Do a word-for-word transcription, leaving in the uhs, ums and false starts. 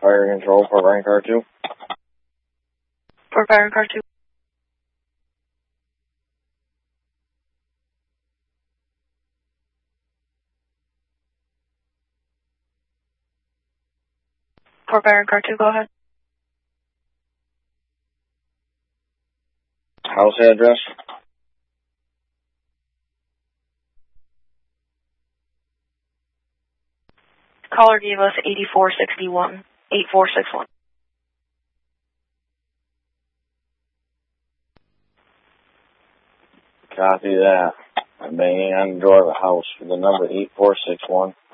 Fire Control for Ryan Car two. For Fire Car two. For Fire Car two, go ahead. House address? Caller gave us eighty-four sixty-one, eighty-four sixty-one. Copy that. I'm banging on the door of the house with the number eight four six one.